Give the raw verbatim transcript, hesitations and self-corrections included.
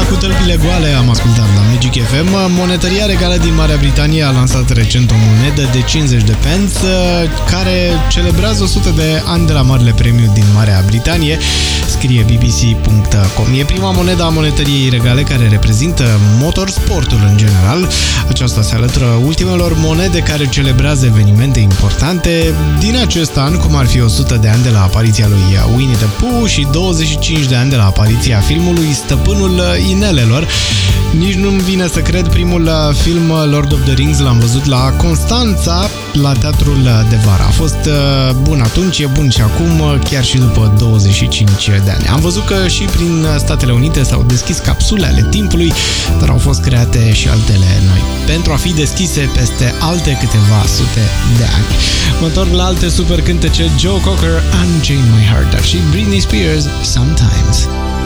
cu tălpile goale am ascultat la Magic F M. Monetăria regală din Marea Britanie a lansat recent o monedă de cincizeci de pence care celebrează o sută de ani de la Marele Premiu din Marea Britanie, scrie B B C punct com. E prima monedă a monetăriei regale care reprezintă motorsportul în general. Aceasta se alătură ultimelor monede care celebrează evenimente importante din acest an, cum ar fi o sută de ani de la apariția lui Winnie the Pooh și douăzeci și cinci de ani de la apariția filmului Stăpânul Inelelor. Nici nu-mi vine să cred, primul film Lord of the Rings l-am văzut la Constanța, la Teatrul de Vară. A fost bun atunci, e bun și acum, chiar și după douăzeci și cinci de ani. Am văzut că și prin Statele Unite s-au deschis capsule ale timpului, dar au fost create și altele noi, pentru a fi deschise peste alte câteva sute de ani. Mă întorc la alte super cântece: Joe Cocker, Unchain My Heart, dar și Britney Spears, Sometimes.